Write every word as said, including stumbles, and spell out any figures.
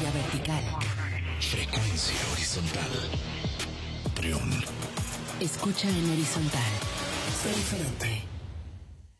frecuencia vertical. Frecuencia horizontal. Trión. Escucha en horizontal. Sé diferente.